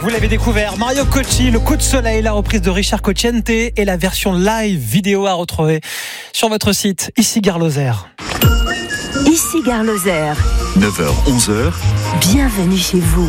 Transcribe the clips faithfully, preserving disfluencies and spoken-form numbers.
Vous l'avez découvert, Mario Cocci, Le coup de soleil, la reprise de Richard Cocciante et la version live vidéo à retrouver sur votre site, ici Gare Lozère. Ici Gare Lozère. neuf heures onze heures. Bienvenue chez vous.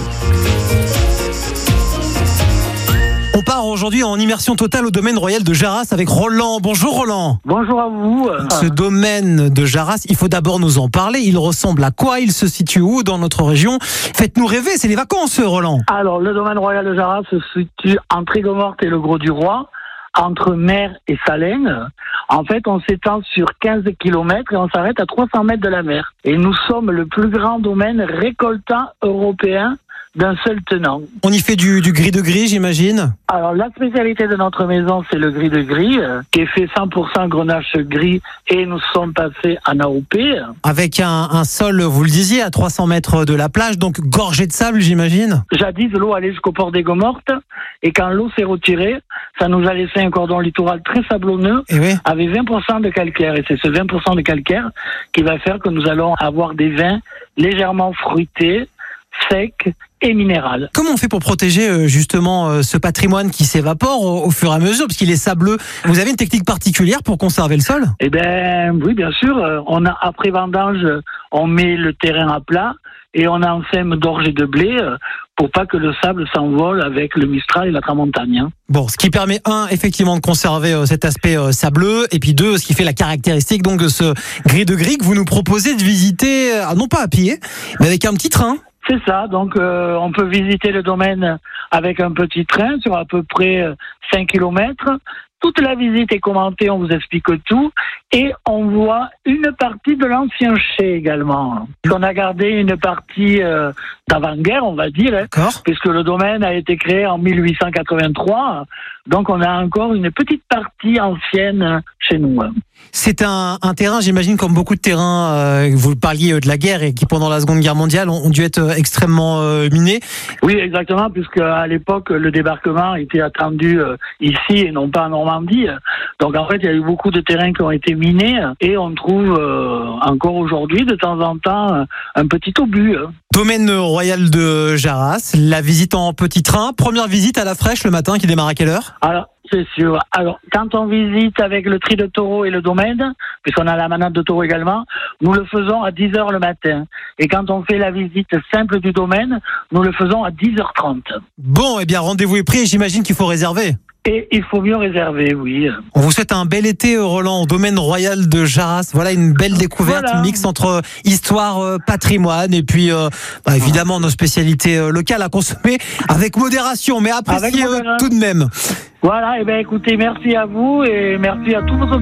On part aujourd'hui en immersion totale au domaine royal de Jarras avec Roland. Bonjour Roland. Bonjour à vous. Ce domaine de Jarras, il faut d'abord nous en parler. Il ressemble à quoi? Il se situe où dans notre région? Faites-nous rêver, c'est les vacances Roland. Alors, le domaine royal de Jarras se situe entre Aigues-Mortes et le Gros-du-Roi, entre Mer et Salène. En fait, on s'étend sur quinze kilomètres et on s'arrête à trois cents mètres de la mer. Et nous sommes le plus grand domaine récoltant européen d'un seul tenant. On y fait du, du gris de gris, j'imagine? Alors, la spécialité de notre maison, c'est le gris de gris, euh, qui est fait cent pour cent grenache gris, et nous sommes passés en A O P. Avec un, un sol, vous le disiez, à trois cents mètres de la plage, donc gorgé de sable, j'imagine? Jadis, l'eau allait jusqu'au port d'Aigues-Mortes, et quand l'eau s'est retirée, ça nous a laissé un cordon littoral très sablonneux, Et oui. avec vingt pour cent de calcaire. Et c'est ce vingt pour cent de calcaire qui va faire que nous allons avoir des vins légèrement fruités, secs et minérales. Comment on fait pour protéger euh, justement euh, ce patrimoine qui s'évapore au, au fur et à mesure, parce qu'il est sableux? Vous avez une technique particulière pour conserver le sol? Eh bien, oui, bien sûr. euh, On a, après vendange, on met le terrain à plat et on ensème d'orge et de blé euh, pour pas que le sable s'envole avec le Mistral et la Tramontagne. hein. Bon, ce qui permet, un, effectivement, de conserver euh, cet aspect euh, sableux, et puis deux, ce qui fait la caractéristique donc de ce gris de gris que vous nous proposez de visiter, euh, non pas à pied, mais avec un petit train. C'est ça, donc euh, on peut visiter le domaine avec un petit train sur à peu près euh, cinq kilomètres. Toute la visite est commentée, on vous explique tout. Et on voit une partie de l'ancien chai également. On a gardé une partie euh, d'avant-guerre, on va dire, hein, D'accord. puisque le domaine a été créé en mille huit cent quatre-vingt-trois. Donc on a encore une petite partie ancienne chez nous. C'est un, un terrain, j'imagine, comme beaucoup de terrains, euh, vous parliez de la guerre et qui, pendant la Seconde Guerre mondiale, ont, ont dû être extrêmement euh, minés. Oui, exactement, puisque à l'époque, le débarquement était attendu euh, ici et non pas en Normandie. Donc en fait, il y a eu beaucoup de terrains qui ont été minés et on trouve euh, encore aujourd'hui, de temps en temps, un petit obus. Domaine royal de Jarras, la visite en petit train. Première visite à la fraîche le matin qui démarre à quelle heure? Alors, c'est sûr. Alors, quand on visite avec le tri de taureau et le domaine, puisqu'on a la manade de taureau également, nous le faisons à dix heures le matin. Et quand on fait la visite simple du domaine, nous le faisons à dix heures trente. Bon, eh bien, rendez-vous est pris, j'imagine qu'il faut réserver. Et il faut mieux réserver, oui. On vous souhaite un bel été, Roland, au domaine royal de Jarras. Voilà une belle découverte, Voilà. un mix entre histoire, euh, patrimoine et puis euh, bah, évidemment nos spécialités euh, locales à consommer avec modération, mais apprécier Avec modération. tout de même. Voilà, et bien écoutez, merci à vous et merci à tous vos